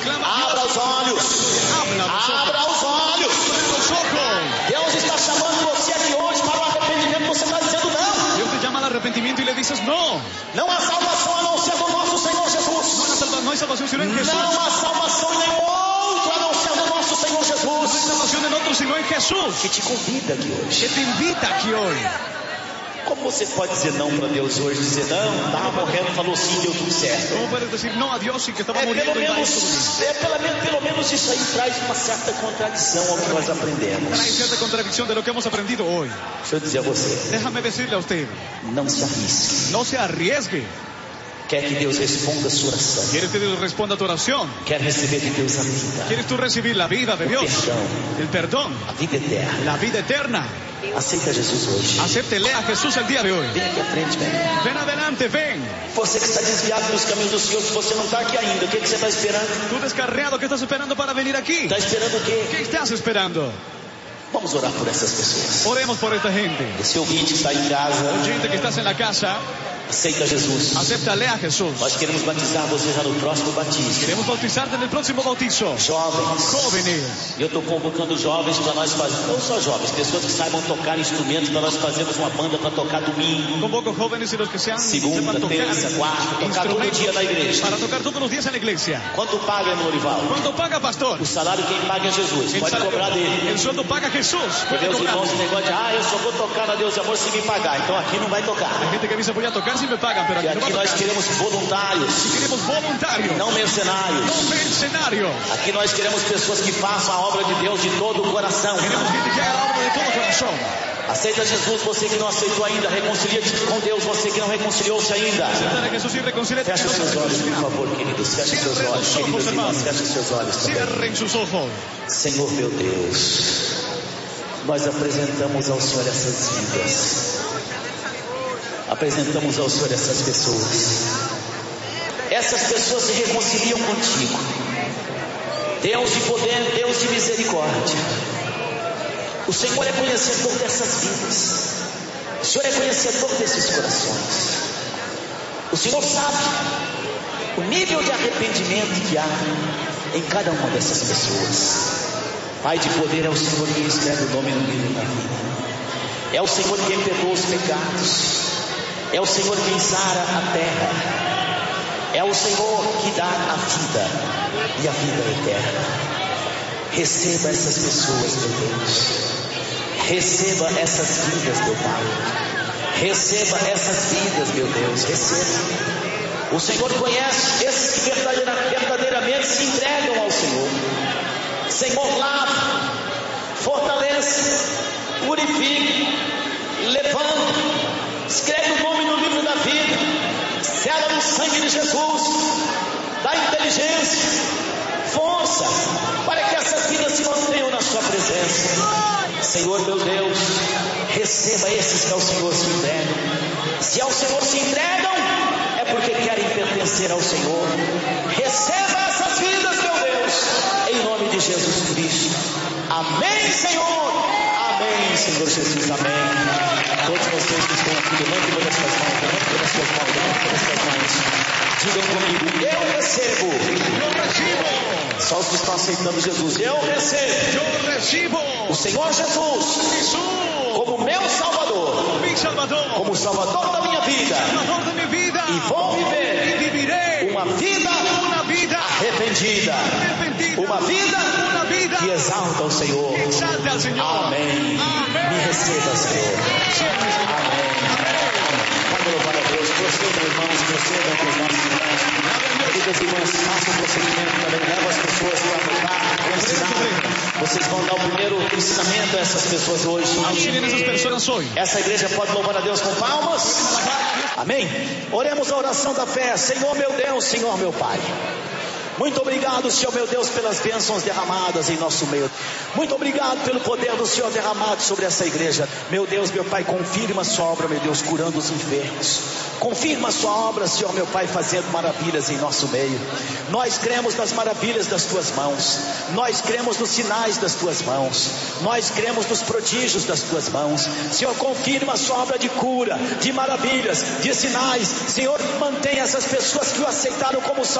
Abra os olhos. Abra os olhos. Deus está chamando você aqui hoje para o arrependimento. Você está dizendo não. Deus te chama al arrepentimiento y le dices no. Não há salvação a não ser do nosso Senhor Jesus. No hay salvación sino en Jesús. Não há salvação em nenhum outro a não ser do nosso Senhor Jesus. No hay salvación en otro sino en Jesús. Que te convida aqui hoje. Que te invita aquí hoy. Como você pode dizer não para Deus hoje? Dizer não, estava morrendo, falou sim, deu tudo certo. ¿Cómo puedes decir no a Dios y que estaba muriendo y va a ir todo bien? Pelo menos isso aí traz uma certa contradição ao que nós aprendemos. Trae cierta contradicción de lo que hemos aprendido hoy. Deixa eu dizer a você. Déjame decirle a usted. Não se arrisque. No se arriesgue. Quer que Deus responda a sua oração. ¿Quieres que Dios responda a tu oración? Quer receber de Deus a vida. ¿Quieres tú recibir la vida de Dios? El perdón. A vida eterna. La vida eterna. Aceita Jesus hoje. Acéptele a Jesús el día de hoy. Vem aqui à frente, vem. Ven adelante, ven. Você que está desviado dos caminhos do Senhor, se você não está aqui ainda, o que você está esperando? Tú descarriado, ¿qué estás esperando para venir aquí? Está esperando o quê? ¿Qué estás esperando? Vamos orar por essas pessoas. Oremos por esta gente. Esse ouvinte está em casa. Gente que estás en la casa, Aceita Jesus. acéptale a Jesús. Nós queremos batizar você já no próximo batismo. Queremos bautizarte en el próximo bautizo. Jovens. Jóvenes. Eu estou convocando jovens para nós fazermos, não só jovens, pessoas que saibam tocar instrumentos para nós fazermos uma banda para tocar domingo, Convoco jóvenes y los que sepan segunda, tocar terça, quarta, tocar todo dia na igreja. para tocar todos los días en la iglesia. Quanto paga, irmão Orivaldo? ¿Cuánto paga, pastor? O salário quem paga é Jesus, pode cobrar dele. El sueldo paga Jesús. Porque Puede os cobrar. irmãos esse negócio de, eu só vou tocar na Deus de amor se me pagar, então aqui não vai tocar. Hay gente que dice voy a tocar si me pagan, pero E aquí no va aqui a nós tocar. queremos voluntários, Queremos voluntarios, não mercenários. no mercenarios. Aqui nós queremos pessoas que façam a obra de Deus de todo o coração. Queremos gente que haga la obra de todo corazón. Aceita Jesus, você que não aceitou ainda, reconcilia-te com Deus, você que não reconciliou-se ainda. Aceptar a Jesús y reconciliarte. Feche os seus olhos, por favor, queridos. Feche os seus olhos, queridos irmãos. Feche os seus olhos também. Cierren sus ojos. Senhor meu Deus, nós apresentamos ao Senhor essas vidas. Apresentamos ao Senhor essas pessoas. Essas pessoas se reconciliam contigo. Deus de poder, Deus de misericórdia. O Senhor é conhecedor dessas vidas. O Senhor é conhecedor desses corações. O Senhor sabe o nível de arrependimento que há em cada uma dessas pessoas. Pai de poder, é o Senhor quem escreve o nome no livro da vida. É o Senhor quem perdoa os pecados. É o Senhor quem sara a terra. É o Senhor que dá a vida e a vida eterna. Receba essas pessoas, meu Deus. Receba essas vidas, meu Pai. Receba essas vidas, meu Deus. Receba. O Senhor conhece esses que verdadeiramente se entregam ao Senhor. Senhor, lava, fortalece, purifique, levanta, escreve o nome no livro da vida, sela no sangue de Jesus, dá inteligência, força, para que essas vidas se mantenham na sua presença. Senhor meu Deus, receba esses que ao Senhor se entregam. Se ao Senhor se entregam, é porque querem pertencer ao Senhor. Receba essas vidas, meu Deus, em nome de Jesus Cristo. Amém, Senhor. Amém, Senhor Jesus. Amém. Todos vocês que estão aqui, levante uma das suas mãos, levante uma das suas mãos, levante uma das suas mãos. Digam comigo, eu recebo. Yo recibo. Só os que estão aceitando Jesus. Eu recebo Yo recibo. o Senhor Jesus Jesús como meu Salvador, mi Salvador. como Salvador da minha vida. Salvador de mi vida. E vou viver Y viviré uma vida una vida arrependida, arrepentida. uma vida Una vida que exalta o Senhor. que exalte al Señor. Amém. Amém. Me receba, Senhor. Siempre, Señor. Vamos louvar a Deus. Procedam, irmãos, procedam com os nossos irmãos. Queridas irmãs, façam o procedimento também. Leva as pessoas para adorar, para ensinar. Vocês vão dar o primeiro ensinamento a essas pessoas hoje. Auxilien a esas personas hoy. Essa igreja pode louvar a Deus com palmas? Amém? Oremos a oração da fé. Senhor meu Deus, Senhor meu Pai. Muito obrigado, Senhor meu Deus, pelas bênçãos derramadas em nosso meio. Muito obrigado pelo poder do Senhor derramado sobre essa igreja. Meu Deus, meu Pai, confirma a sua obra, meu Deus, curando os enfermos. Confirma a sua obra, Senhor meu Pai, fazendo maravilhas em nosso meio. Nós cremos nas maravilhas das tuas mãos. Nós cremos nos sinais das tuas mãos. Nós cremos nos prodígios das tuas mãos. Senhor, confirma a sua obra de cura, de maravilhas, de sinais. Senhor, mantenha essas pessoas que o aceitaram como Salvador